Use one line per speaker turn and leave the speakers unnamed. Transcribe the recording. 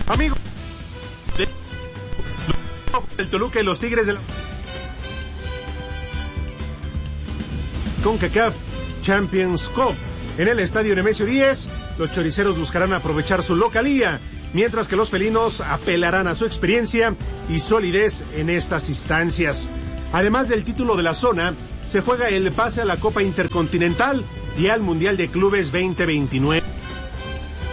Amigos, el Toluca y los Tigres de la CONCACAF Champions Cup. En el estadio Nemesio 10, los choriceros buscarán aprovechar su localía, mientras que los felinos apelarán a su experiencia y solidez en estas instancias. Además del título de la zona, se juega el pase a la Copa Intercontinental y al Mundial de Clubes 2029.